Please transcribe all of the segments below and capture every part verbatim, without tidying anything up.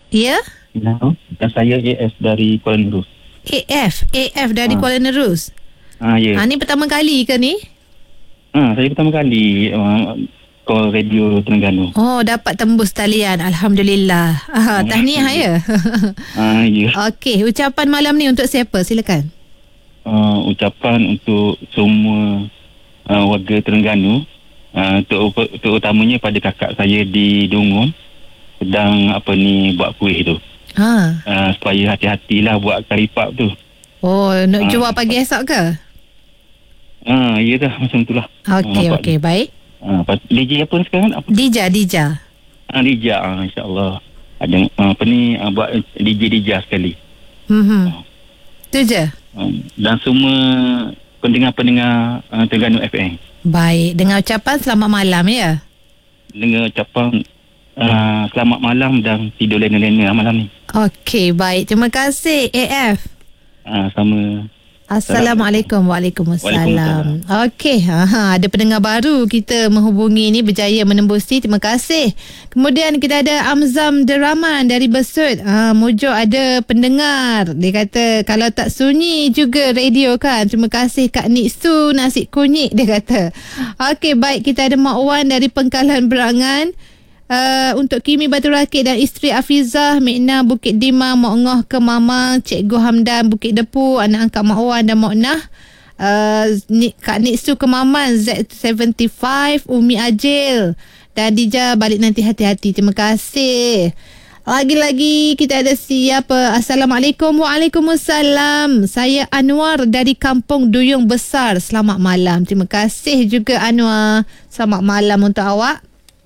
Ya? Hello. Dan saya A F dari Kuala Nerus. A F A F dari ha. Kuala Nerus. Ah, ya. Ha, ni pertama kali ke ni? Ah, saya pertama kali uh, call radio Terengganu. Oh, dapat tembus talian. Alhamdulillah. Ah, tahniah ya. Ah, ya. Okey, ucapan malam ni untuk siapa? Silakan. Uh, ucapan untuk semua uh, warga Terengganu, uh, untuk, untuk utamanya pada kakak saya di Dungun sedang apa ni buat kuih tu. Ha. Uh, supaya hati-hatilah buat karipap tu. Oh, nak Ah. jual pagi esok ke? Ah, ya dah macam itulah. Okey, Ah, okey, baik. Ah, D J apa sekarang? Apa? Dija, Dija. Ah, Dija, ah, insya-Allah. Ada ah, apa ni ah, buat D J Dija sekali. Mhm. Tu je. Ah, dan semua pendengar-pendengar ah, Terengganu F M. Baik, dengan ucapan selamat malam ya. Dengan ucapan ah, selamat malam dan tidur lena-lena malam ni. Okey, baik. Terima kasih A F. Ah, sama. Assalamualaikum. Waalaikumsalam. Waalaikumsalam. Okey, ha, ada pendengar baru kita menghubungi ni, berjaya menembusi. Terima kasih. Kemudian kita ada Amzam Deraman dari Besut. Ha, Mojo ada pendengar. Dia kata kalau tak sunyi juga radio kan. Terima kasih Kak Niksu nasi kunyit dia kata. Okey, baik, kita ada Mak Wan dari Pengkalan Berangan. Uh, untuk Kimi Batu Rakit dan isteri Afizah, Mikna Bukit Dimah, Mak Ngoh ke Mama, Cikgu Hamdan Bukit Depu, anak angkat Mak Wan dan Mak Nah, uh, Kak Niksu ke Maman, Z tujuh lima, Umi Ajil dan Dija balik nanti hati-hati. Terima kasih. Lagi-lagi kita ada siapa? Assalamualaikum. Waalaikumsalam. Saya Anwar dari Kampung Duyung Besar. Selamat malam. Terima kasih juga Anwar. Selamat malam untuk awak.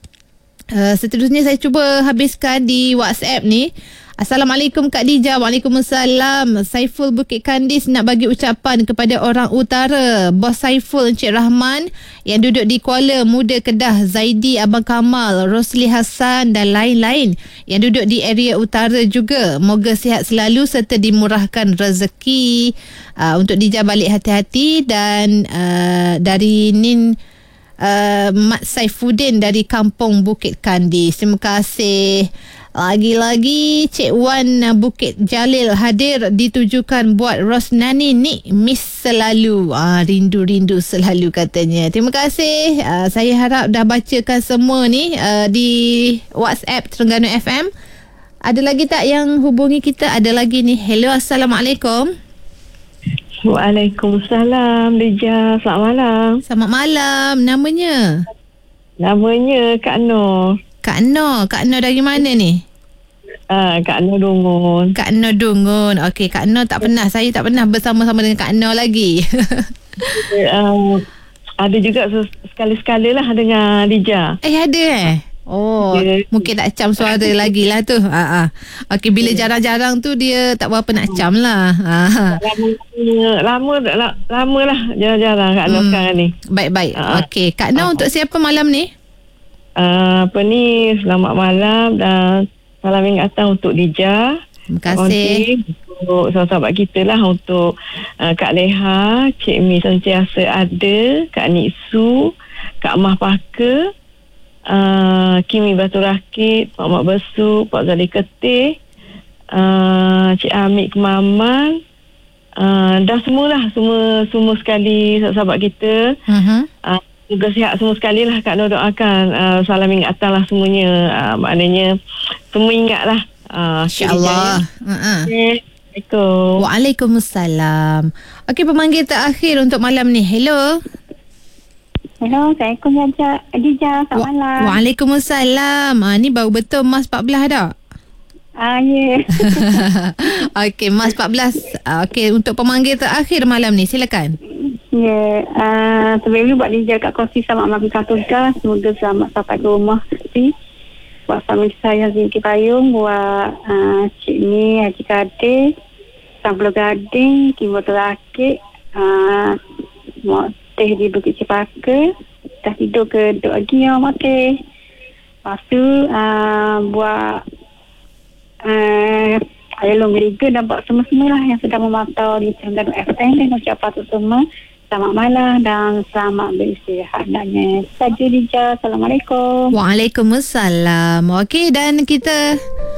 Uh, seterusnya saya cuba habiskan di WhatsApp ni. Assalamualaikum Kak Dija. Waalaikumsalam. Saiful Bukit Kandis nak bagi ucapan kepada orang utara. Bos Saiful Encik Rahman yang duduk di Kuala, Muda Kedah, Zaidi Abang Kamal, Rosli Hassan dan lain-lain yang duduk di area utara juga. Moga sihat selalu serta dimurahkan rezeki. Uh, untuk Dija balik hati-hati. Dan uh, dari Nin Uh, Mat Saifuddin dari Kampung Bukit Kandis. Terima kasih. Lagi-lagi Cik Wan Bukit Jalil hadir ditujukan buat Rosnani ni miss selalu. Ah, rindu-rindu selalu katanya. Terima kasih. Uh, saya harap dah bacakan semua ni uh, di WhatsApp Terengganu F M. Ada lagi tak yang hubungi kita? Ada lagi ni. Hello, Assalamualaikum. Waalaikumsalam Dija, selamat malam. Selamat malam. Namanya? Namanya Kak Nur. Kak Nur. Kak Nur dari mana ni? Ah, Kak Nur Dungun. Kak Nur Dungun. Okey, Kak Nur tak pernah. Saya tak pernah bersama-sama dengan Kak Nur lagi. uh, ada juga sekali-sekala lah dengan Dija. Eh, ada eh? Oh, yeah. Mungkin tak cam suara lagi lah tu. Ha, ha. Okey, bila yeah. jarang-jarang tu dia tak berapa nak cam lah. Ha. Lama, lama, lama lah jarang-jarang Kak Nur hmm. sekarang ni. Baik-baik. Ha. Okey, Kak Nur, ha. untuk siapa malam ni? Uh, apa ni, selamat malam dan salam ingatan untuk Dija. Terima kasih. Untuk sahabat-sahabat kita lah, untuk uh, Kak Leha, Cik Mi sentiasa ada, Kak Niksu, Kak Mah Paka, Uh, Kimi Batu Rakit, Pak Mak Besu, Pak Zali Ketih, uh, Cik Hamid Kemaman, uh, dah semualah, semua semua sekali sahabat kita. Uh-huh. Uh, Semoga sihat semua sekali lah Kak Nur doakan. Uh, salam ingatan lah semuanya. Uh, maknanya semua ingat lah. Uh, InsyaAllah. Uh-huh. Okay. Assalamualaikum. Waalaikumsalam. Okey, pemanggil terakhir untuk malam ni. Hello. Hello, Assalamualaikum Dija. Selamat Wa- malam. Waalaikumsalam. Ah, ni baru betul Mas empat belas dah? Ah, ya. Yeah. Okey, Mas empat belas. Ah, Okey, untuk pemanggil terakhir malam ni, silakan. Ya, yeah. uh, sebelum ni buat Dija kat kongsi selamat malam Katuga. Semoga selamat sampai ke rumah. Si. Buat family saya Zinki Payung, buat uh, Cik Mi, Haji Kadir, Sang Pulau Gading, Kimbo Terakit, uh, teh di Bukit Cepaka. Dah tidur ke duduk lagi ya mak teh. Lepas tu uh, buat uh, Ayah Meriga dan buat semua-semua lah yang sedang memantau di Terengganu F M dan ucapkan tu semua selamat malam dan selamat beristirahat. Dan saja Dija. Assalamualaikum. Waalaikumsalam. Okey, dan kita